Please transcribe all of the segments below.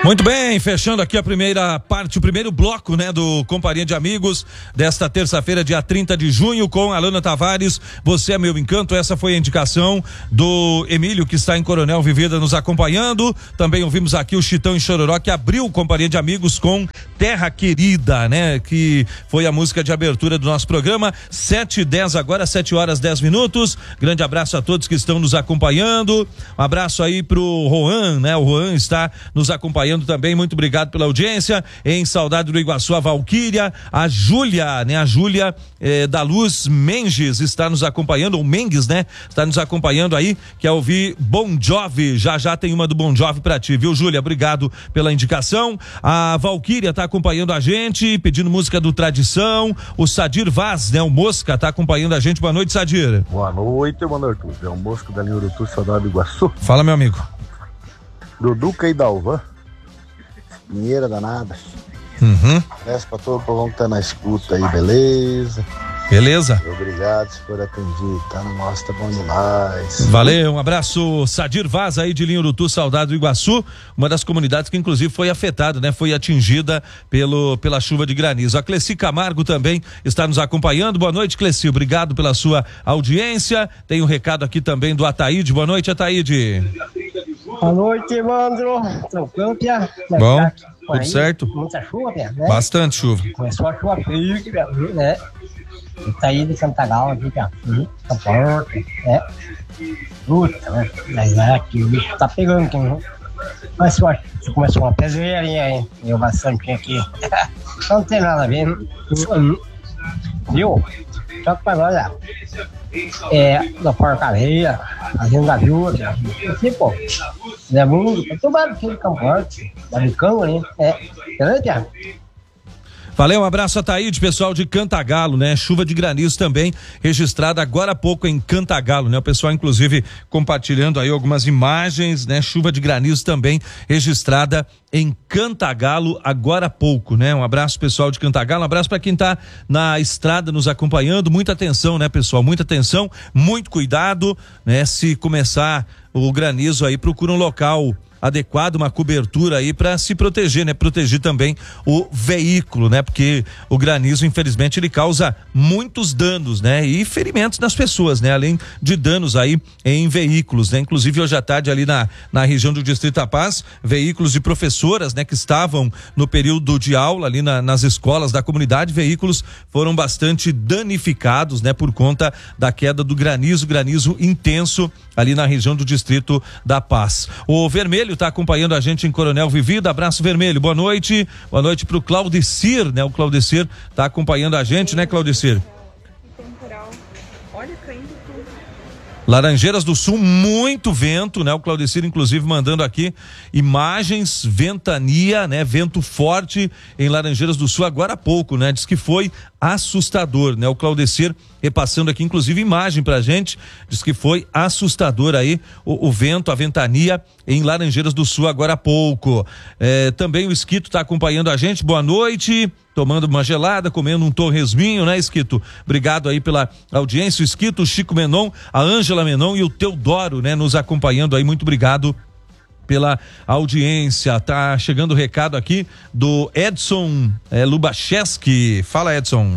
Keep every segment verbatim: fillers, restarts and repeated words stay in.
Muito bem, fechando aqui a primeira parte, o primeiro bloco, né, do Companhia de Amigos desta terça-feira, dia trinta de junho, com Alana Tavares. Você é meu encanto. Essa foi a indicação do Emílio, que está em Coronel Vivida nos acompanhando. Também ouvimos aqui o Chitão e Chororó, que abriu o Companhia de Amigos com Terra Querida, né, que foi a música de abertura do nosso programa. Sete e dez agora, sete horas dez minutos. Grande abraço a todos que estão nos acompanhando. Um abraço aí pro Roan, né? O Roan está nos acompanhando também, muito obrigado pela audiência. Em Saudade do Iguaçu, a Valquíria, a Júlia, né? A Júlia eh, da Luz Menges está nos acompanhando, ou Mengues, né? Está nos acompanhando aí, quer ouvir Bon Jovi, já já tem uma do Bon Jovi pra ti, viu, Júlia? Obrigado pela indicação. A Valquíria tá acompanhando a gente, pedindo música do Tradição. O Sadir Vaz, né? O Mosca tá acompanhando a gente. Boa noite, Sadir. Boa noite, mano Arthur. É o Mosca da linha Urutu, Saudade do Iguaçu. Fala, meu amigo. Duduca e Dalvan. Minheira danada. Uhum. Peço pra todo o povo que tá na escuta aí, beleza? Beleza. Obrigado se for atendido, tá? Nossa, tá bom demais. Valeu, um abraço. Sadir Vaz aí de Linha Urutu, Saudade do Iguaçu, uma das comunidades que inclusive foi afetada, né? Foi atingida pelo, pela chuva de granizo. A Cleci Camargo também está nos acompanhando. Boa noite, Cleci, obrigado pela sua audiência. Tem um recado aqui também do Ataíde. Boa noite, Ataíde. Boa noite, Evandro. Tranquilo, Pia? Bom, tudo certo? Muita chuva, Pia, né? Bastante chuva. Começou a chuva fria aqui, né? Tá aí de Cantagal aqui, Pia. São Porto, né? Luta, né? Mas é que o bicho tá pegando aqui, né? Mas eu acho que começou uma pedreirinha aí. Eu bastante aqui. Não tem nada a ver. Viu? Só que pra nós, é, da porcaria, fazendo gaviura, assim, pô, é muito, tomara que ele camporte, da Bicão, né? É, entendeu, Tiago? Valeu, um abraço a Taíde, pessoal de Cantagalo, né? Chuva de granizo também registrada agora há pouco em Cantagalo, né? O pessoal, inclusive, compartilhando aí algumas imagens, né? Chuva de granizo também registrada em Cantagalo agora há pouco, né? Um abraço, pessoal de Cantagalo, um abraço para quem tá na estrada nos acompanhando. Muita atenção, né, pessoal? Muita atenção, muito cuidado, né? Se começar o granizo aí, procura um local adequado, uma cobertura aí para se proteger, né? Proteger também o veículo, né? Porque o granizo, infelizmente, ele causa muitos danos, né? E ferimentos nas pessoas, né? Além de danos aí em veículos, né? Inclusive hoje à tarde ali na, na região do Distrito da Paz, veículos de professoras, né? Que estavam no período de aula ali na, nas escolas da comunidade, veículos foram bastante danificados, né? Por conta da queda do granizo, granizo intenso ali na região do Distrito da Paz. O Vermelho está acompanhando a gente em Coronel Vivida. Abraço, Vermelho, boa noite. Boa noite pro Claudecir, né? O Claudecir está acompanhando a gente, né, Claudecir? Temporal. Olha, caindo tudo. Laranjeiras do Sul, muito vento, né? O Claudecir, inclusive, mandando aqui imagens, ventania, né? Vento forte em Laranjeiras do Sul agora há pouco, né? Diz que foi assustador, né? O Claudecir repassando aqui, inclusive, imagem pra gente, diz que foi assustador aí o, o vento, a ventania em Laranjeiras do Sul agora há pouco. É, também o Esquito tá acompanhando a gente, boa noite, tomando uma gelada, comendo um torresminho, né, Esquito? Obrigado aí pela audiência, o Esquito, o Chico Menon, a Ângela Menon e o Teodoro, né, nos acompanhando aí, muito obrigado pela audiência. Tá chegando o recado aqui do Edson é, Lubacheski. Fala, Edson.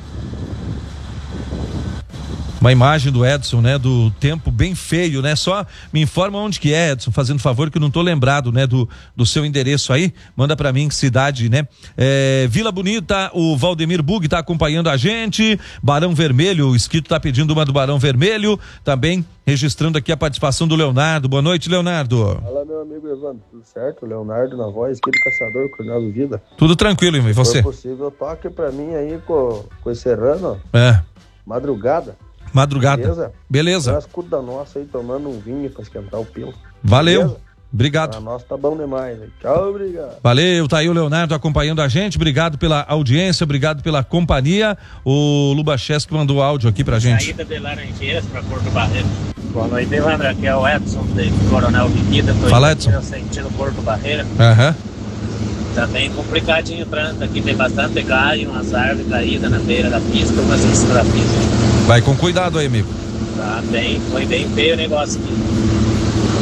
Uma imagem do Edson, né? Do tempo bem feio, né? Só me informa onde que é, Edson, fazendo favor, que eu não tô lembrado, né? Do, do seu endereço aí, manda pra mim que cidade, né? É, Vila Bonita, o Valdemir Bug tá acompanhando a gente, Barão Vermelho, o Esquito tá pedindo uma do Barão Vermelho, também registrando aqui a participação do Leonardo. Boa noite, Leonardo. Fala, meu amigo Evandro, tudo certo? Leonardo na voz, Esquito Caçador, Coronel Vida. Tudo tranquilo, e você? Se for possível, toque pra mim aí com, com esse serrano, é. Madrugada. Madrugada. Beleza? Beleza. Nós cuida da nossa aí, tomando um vinho pra esquentar o pelo. Valeu. Beleza? Obrigado. A nossa tá bom demais. Hein? Tchau, obrigado. Valeu, tá aí o Leonardo acompanhando a gente. Obrigado pela audiência, obrigado pela companhia. O Lubacheski mandou áudio aqui pra gente. Saída de Laranjeiras pra Porto Barreiro. Boa noite, Evandro. Aqui é o Edson de Coronel Vivida. Fala, Edson. Sentindo Porto Barreiro. Aham. Uhum. Tá bem complicadinho o trânsito aqui, tem bastante galho, umas árvores caídas na beira da pista, umas em cima da pista. Vai com cuidado aí, amigo. Tá bem, foi bem feio o negócio aqui.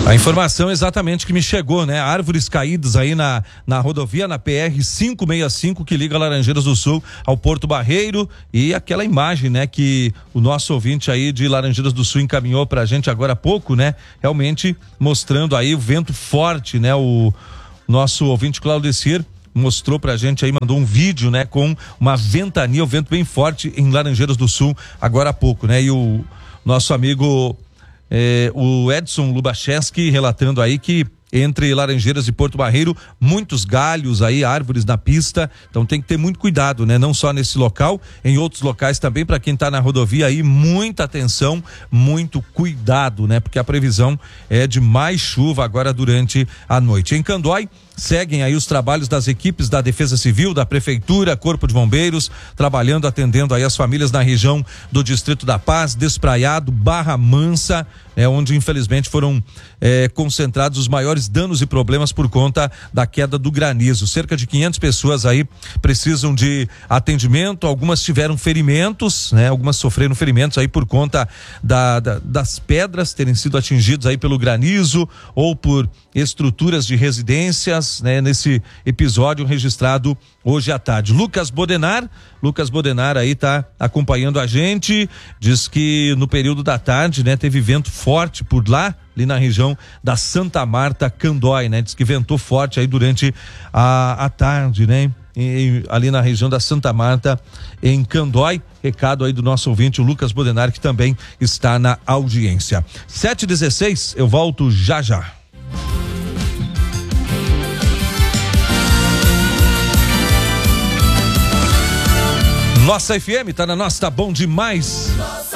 A informação exatamente que me chegou, né? Árvores caídas aí na, na rodovia, na P R quinhentos e sessenta e cinco, que liga Laranjeiras do Sul ao Porto Barreiro, e aquela imagem, né, que o nosso ouvinte aí de Laranjeiras do Sul encaminhou pra gente agora há pouco, né? Realmente mostrando aí o vento forte, né? O nosso ouvinte Claudecir mostrou pra gente aí, mandou um vídeo, né, com uma ventania, o vento bem forte em Laranjeiras do Sul agora há pouco, né? E o nosso amigo É, o Edson Lubacheski relatando aí que entre Laranjeiras e Porto Barreiro, muitos galhos aí, árvores na pista, então tem que ter muito cuidado, né? Não só nesse local, em outros locais também, para quem tá na rodovia aí, muita atenção, muito cuidado, né? Porque a previsão é de mais chuva agora durante a noite. Em Candói, seguem aí os trabalhos das equipes da Defesa Civil, da Prefeitura, Corpo de Bombeiros, trabalhando, atendendo aí as famílias na região do Distrito da Paz, Despraiado, Barra Mansa, é onde infelizmente foram é, concentrados os maiores danos e problemas por conta da queda do granizo. Cerca de quinhentas pessoas aí precisam de atendimento, algumas tiveram ferimentos, né? Algumas sofreram ferimentos aí por conta da, da, das pedras terem sido atingidas aí pelo granizo ou por estruturas de residências, né? Nesse episódio registrado hoje à tarde. Lucas Bodenar, Lucas Bodenar aí tá acompanhando a gente, diz que no período da tarde, né, teve vento forte por lá, ali na região da Santa Marta, Candói, né? Diz que ventou forte aí durante a, a tarde, né? E, ali na região da Santa Marta, em Candói. Recado aí do nosso ouvinte, o Lucas Bodenar, que também está na audiência. sete e dezesseis, eu volto já já. Nossa F M, tá na nossa, tá bom demais. Nossa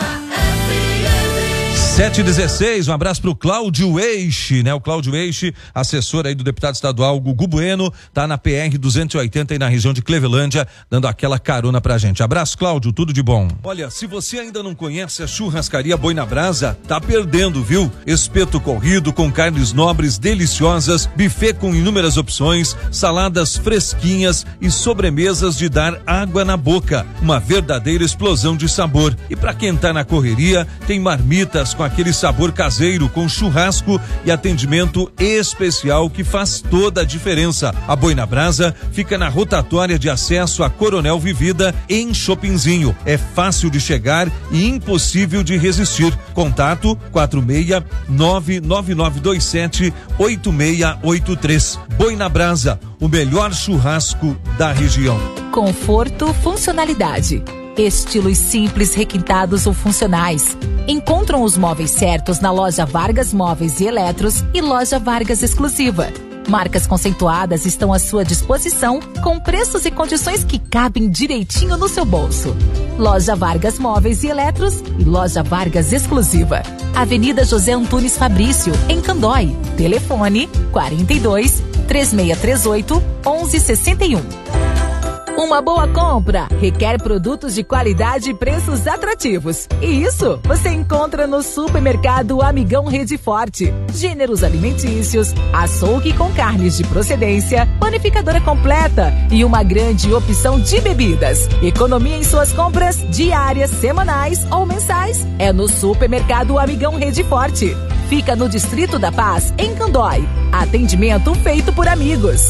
sete e dezesseis, um abraço pro Cláudio Eixe, né? O Cláudio Eixe, assessor aí do deputado estadual Gugu Bueno, tá na P R duzentos e oitenta aí na região de Clevelândia, dando aquela carona pra gente. Abraço, Cláudio, tudo de bom. Olha, se você ainda não conhece a churrascaria Boi na Brasa, tá perdendo, viu? Espeto corrido com carnes nobres deliciosas, buffet com inúmeras opções, saladas fresquinhas e sobremesas de dar água na boca. Uma verdadeira explosão de sabor. E pra quem tá na correria, tem marmitas com aquele sabor caseiro, com churrasco e atendimento especial que faz toda a diferença. A Boi na Brasa fica na rotatória de acesso a Coronel Vivida, em Chopinzinho. É fácil de chegar e impossível de resistir. Contato quatro seis nove nove nove dois sete oito seis oito três. Boi na Brasa, o melhor churrasco da região. Conforto, funcionalidade. Estilos simples, requintados ou funcionais. Encontram os móveis certos na loja Vargas Móveis e Eletros e loja Vargas Exclusiva. Marcas conceituadas estão à sua disposição com preços e condições que cabem direitinho no seu bolso. Loja Vargas Móveis e Eletros e loja Vargas Exclusiva. Avenida José Antunes Fabrício, em Candói. Telefone quarenta e dois, três seis três oito, onze sessenta e um. Uma boa compra requer produtos de qualidade e preços atrativos. E isso você encontra no Supermercado Amigão Rede Forte. Gêneros alimentícios, açougue com carnes de procedência, panificadora completa e uma grande opção de bebidas. Economia em suas compras diárias, semanais ou mensais. É no Supermercado Amigão Rede Forte. Fica no Distrito da Paz, em Candói. Atendimento feito por amigos.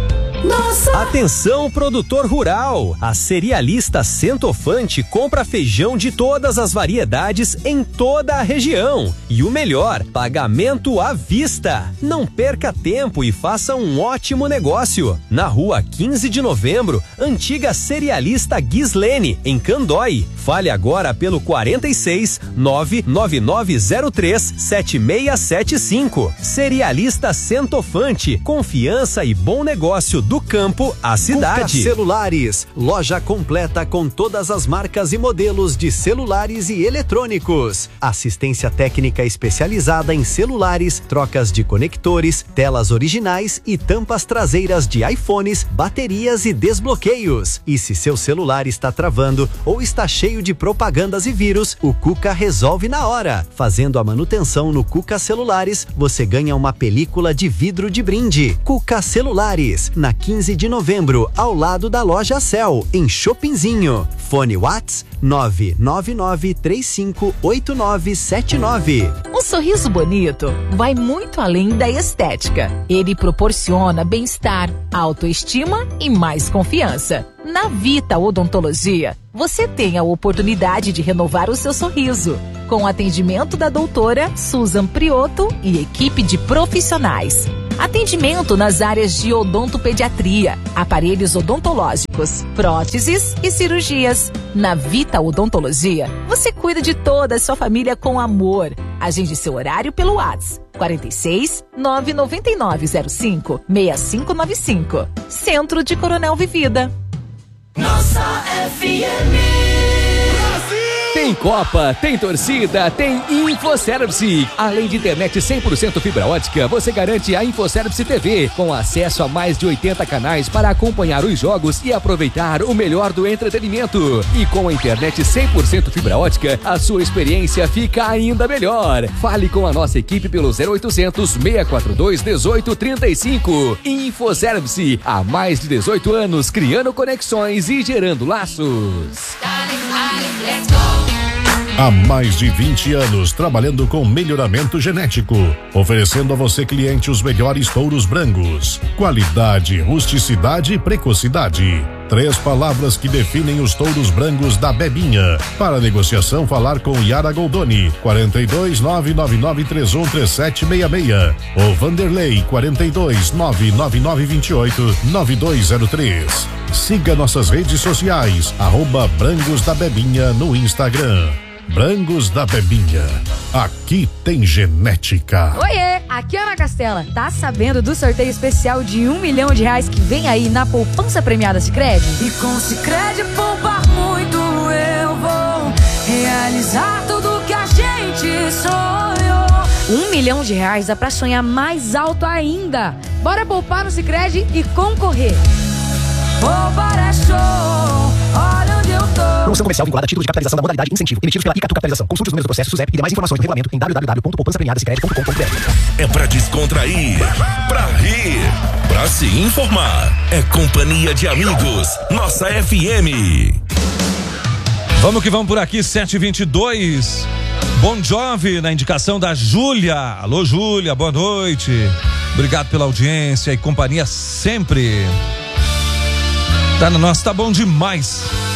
Nossa! Atenção, produtor rural! A Cerealista Centofante compra feijão de todas as variedades em toda a região. E o melhor, pagamento à vista. Não perca tempo e faça um ótimo negócio. Na rua quinze de novembro, antiga Cerealista Gislene, em Candói. Fale agora pelo quarenta e seis, nove nove nove zero três, sete seis sete cinco. Cerealista Centofante, confiança e bom negócio do campo à cidade. Cuca Celulares, loja completa com todas as marcas e modelos de celulares e eletrônicos. Assistência técnica especializada em celulares, trocas de conectores, telas originais e tampas traseiras de iPhones, baterias e desbloqueios. E se seu celular está travando ou está cheio de propagandas e vírus, o Cuca resolve na hora. Fazendo a manutenção no Cuca Celulares, você ganha uma película de vidro de brinde. Cuca Celulares, na quinze de novembro, ao lado da loja Cell, em Chopinzinho. Fone Whats nove nove nove três cinco oito nove sete nove. Um sorriso bonito vai muito além da estética. Ele proporciona bem-estar, autoestima e mais confiança. Na Vita Odontologia, você tem a oportunidade de renovar o seu sorriso, com atendimento da doutora Susan Priotto e equipe de profissionais. Atendimento nas áreas de odontopediatria, aparelhos odontológicos, próteses e cirurgias. Na Vita Odontologia, você cuida de toda a sua família com amor. Agende seu horário pelo WhatsApp quarenta e seis, nove nove nove zero cinco, seis cinco nove cinco. Centro de Coronel Vivida. Nossa F M. Tem Copa, tem torcida, tem InfoService. Além de internet cem por cento fibra ótica, você garante a InfoService T V, com acesso a mais de oitenta canais para acompanhar os jogos e aproveitar o melhor do entretenimento. E com a internet cem por cento fibra ótica, a sua experiência fica ainda melhor. Fale com a nossa equipe pelo zero oitocentos, seis quatro dois, dezoito trinta e cinco. InfoService, há mais de dezoito anos, criando conexões e gerando laços. Há mais de vinte anos trabalhando com melhoramento genético, oferecendo a você, cliente, os melhores touros brancos. Qualidade, rusticidade e precocidade. Três palavras que definem os touros brancos da Bebinha. Para negociação, falar com Yara Goldoni, quarenta e dois, nove nove nove três um três sete seis seis. Ou Vanderlei, quarenta e dois, nove nove nove dois oito, nove dois zero três. Siga nossas redes sociais, arroba Brancos da Bebinha no Instagram. Brancos da Bebinha. Aqui tem genética. Oiê, aqui é Ana Castela. Tá sabendo do sorteio especial de um milhão de reais que vem aí na poupança premiada Sicredi? E com Sicredi poupar muito eu vou realizar tudo que a gente sonhou. Um milhão de reais dá pra sonhar mais alto ainda. Bora poupar no Sicredi e concorrer. Poupar é show, olha onde eu tô. Promoção comercial vinculada a título de capitalização da modalidade incentivo, emitidos pela Icatu Capitalização. Consulte os números do processo SUSEP e demais informações no regulamento em w w w ponto poupança premiada sicredi ponto com ponto b r. É pra descontrair, pra rir, pra se informar. É companhia de amigos, nossa F M. Vamos que vamos por aqui, sete e vinte e dois. Bon Jovi na indicação da Júlia. Alô, Júlia, boa noite. Obrigado pela audiência e companhia sempre. Tá na nossa, tá bom demais.